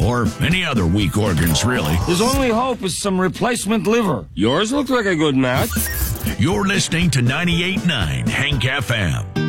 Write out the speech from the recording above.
or any other weak organs, really. His only hope is some replacement liver. Yours looked like a good match. You're listening to 98.9 Hank FM.